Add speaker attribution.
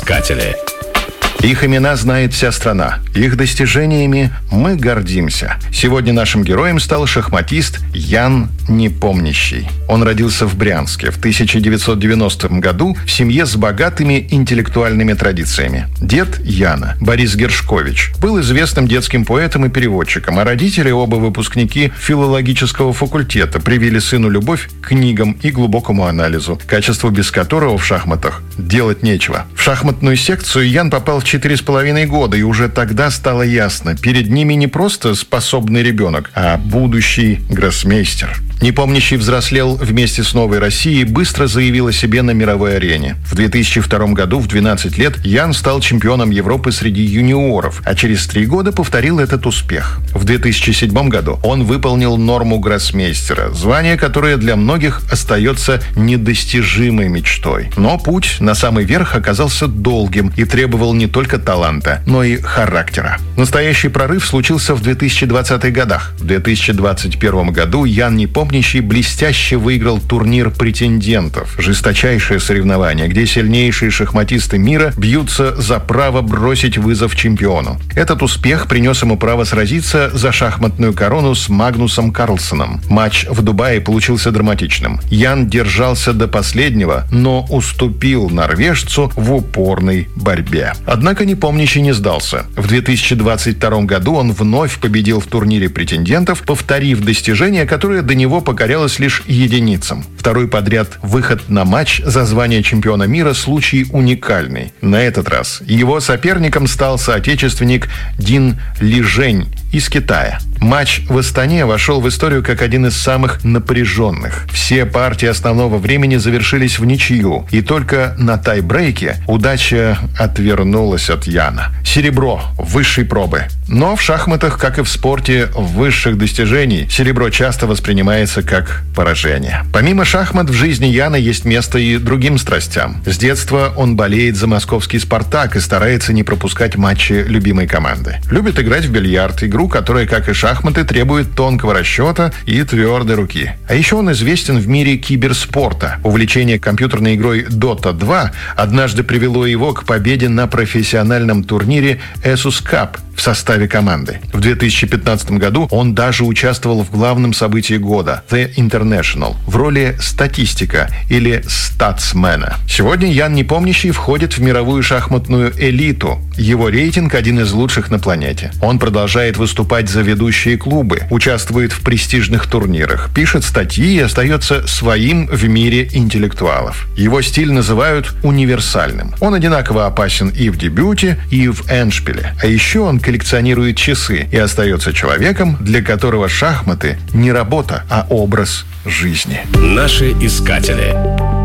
Speaker 1: искатели.
Speaker 2: Их имена знает вся страна. Их достижениями мы гордимся. Сегодня нашим героем стал шахматист Ян Непомнящий. Он родился в Брянске в 1990 году в семье с богатыми интеллектуальными традициями. Дед Яна, Борис Гершкович, был известным детским поэтом и переводчиком, а родители, оба выпускники филологического факультета, привили сыну любовь к книгам и глубокому анализу, качество без которого в шахматах делать нечего. В шахматную секцию Ян попал в 4,5 года, и уже тогда стало ясно, перед ними не просто способный ребенок, а будущий гроссмейстер. Непомнящий взрослел вместе с Новой Россией и быстро заявил о себе на мировой арене. В 2002 году, в 12 лет, Ян стал чемпионом Европы среди юниоров, а через 3 года повторил этот успех. В 2007 году он выполнил норму гроссмейстера, звание, которое для многих остается недостижимой мечтой. Но путь на самый верх оказался долгим и требовал не только таланта, но и характера. Настоящий прорыв случился в 2020-х годах. В 2021 году Ян Непомнящий блестяще выиграл турнир претендентов. Жесточайшее соревнование, где сильнейшие шахматисты мира бьются за право бросить вызов чемпиону. Этот успех принес ему право сразиться за шахматную корону с Магнусом Карлсеном. Матч в Дубае получился драматичным. Ян держался до последнего, но уступил норвежцу в упорной борьбе. Однако Непомнящий не сдался. В 2022 году он вновь победил в турнире претендентов, повторив достижение, которое до него покорялось лишь единицам. Второй подряд выход на матч за звание чемпиона мира – случай уникальный. На этот раз его соперником стал соотечественник Дин Лижень из Китая. Матч в Астане вошел в историю как один из самых напряженных. Все партии основного времени завершились в ничью, и только на тай-брейке удача отвернулась от Яна. Серебро высшей пробы. Но в шахматах, как и в спорте высших достижений, серебро часто воспринимается как поражение. Помимо шахмат в жизни Яна есть место и другим страстям. С детства он болеет за московский «Спартак» и старается не пропускать матчи любимой команды. Любит играть в бильярд, игру, которая, как и шахматы, требует тонкого расчета и твердой руки. А еще он известен в мире киберспорта. Увлечение компьютерной игрой Dota 2 однажды привело его к победе на профессиональном турнире Asus Cup в составе команды. В 2015 году он даже участвовал в главном событии года – The International в роли статистика или статсмена. Сегодня Ян Непомнящий входит в мировую шахматную элиту. Его рейтинг один из лучших на планете. Он продолжает выступать за ведущие клубы, участвует в престижных турнирах, пишет статьи и остается своим в мире интеллектуалов. Его стиль называют универсальным. Он одинаково опасен и в дебюте, и в эндшпиле. А еще он коллекционирует часы и остается человеком, для которого шахматы не работа, а образ жизни.
Speaker 1: Наши искатели.